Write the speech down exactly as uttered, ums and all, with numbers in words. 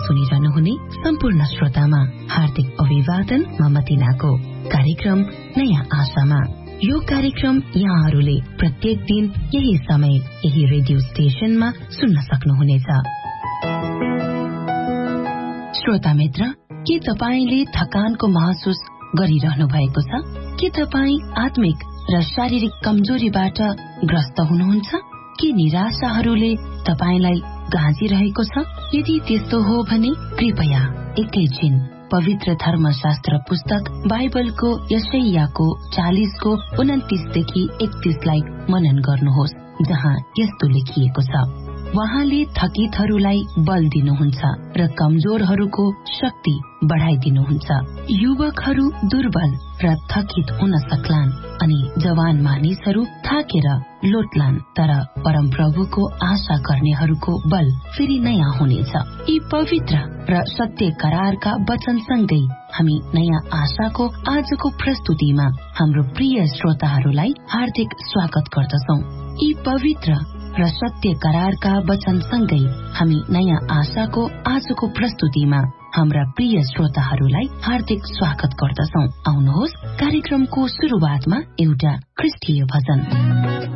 सुनिरहनुहुने सम्पूर्ण श्रोतामा हार्दिक अभिवादन म मतिनाको। कार्यक्रम नयाँ आशामा यो कार्यक्रम यहाँहरूले प्रत्येक दिन यही समय यही रेडियो स्टेशनमा सुन्न सक्नुहुनेछ। श्रोता मित्र, के तपाईले थकानको महसुस गरिरहनु भएको छ? के तपाई आत्मिक र शारीरिक कमजोरीबाट ग्रस्त हुनुहुन्छ? के निराशाहरूले तपाईलाई गाँजिरहेको छ? यदि त्यस्तो हो भने कृपया एकैछिन पवित्र धर्मशास्त्र पुस्तक बाइबलको यशायाको चालीसको उन्तिसदेखि एकतीसलाई मनन गर्नुहोस्, जहाँ यस्तो लेखिएको छ, वहाँले थकितहरूलाई बल दिनुहुन्छ र कमजोरहरूको शक्ति बढ़ाइदिनुहुन्छ। युवकहरू दुर्बल र थकित हुन सक्लान् अनि जवान मानिसहरू थाकेर लोट्लान्, तर परम प्रभुको आशा गर्नेहरूको बल फेरि नयाँ हुनेछ। यी पवित्र र सत्य करारका वचनसँगै हामी नयाँ आशाको आजको प्रस्तुतिमा हाम्रो प्रिय श्रोताहरूलाई हार्दिक स्वागत गर्दछौं। यी पवित्र र सत्य करारका वचनसँगै हामी नयाँ आशाको आजको प्रस्तुतिमा हाम्रा प्रिय श्रोताहरूलाई हार्दिक स्वागत गर्दछौं। आउनुहोस् कार्यक्रमको सुरुवातमा एउटा ख्रीष्टीय भजन।